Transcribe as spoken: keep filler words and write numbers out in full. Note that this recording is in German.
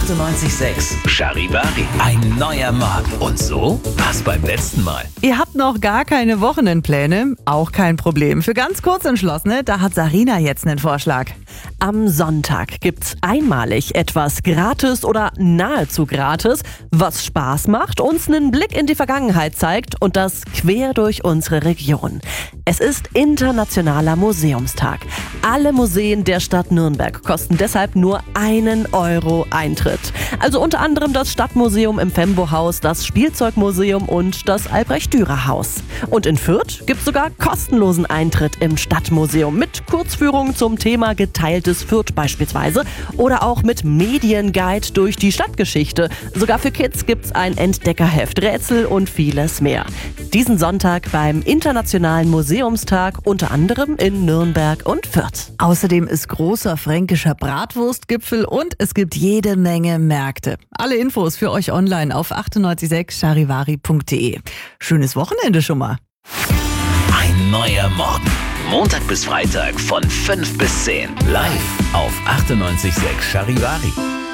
achtundneunzig Komma sechs Charivari. Ein neuer Morgen. Und so war's beim letzten Mal. Ihr habt noch gar keine Wochenendpläne? Auch kein Problem. Für ganz Kurzentschlossene, da hat Sarina jetzt einen Vorschlag. Am Sonntag gibt's einmalig etwas gratis oder nahezu gratis, was Spaß macht, uns einen Blick in die Vergangenheit zeigt und das quer durch unsere Region. Es ist Internationaler Museumstag. Alle Museen der Stadt Nürnberg kosten deshalb nur einen Euro Eintritt. Also unter anderem das Stadtmuseum im Fembo-Haus, das Spielzeugmuseum und das Albrecht-Dürer-Haus. Und in Fürth gibt's sogar kostenlosen Eintritt im Stadtmuseum mit Kurzführungen zum Thema geteiltes Fürth beispielsweise oder auch mit Medienguide durch die Stadtgeschichte. Sogar für Kids gibt's ein Entdeckerheft, Rätsel und vieles mehr. Diesen Sonntag beim Internationalen Museumstag, unter anderem in Nürnberg und Fürth. Außerdem ist großer fränkischer Bratwurstgipfel und es gibt jede Menge Märkte. Alle Infos für euch online auf achtundneunzig Komma sechs charivari punkt de. Schönes Wochenende schon mal. Ein neuer Morgen. Montag bis Freitag von fünf bis zehn. Live auf achtundneunzig Komma sechs Charivari.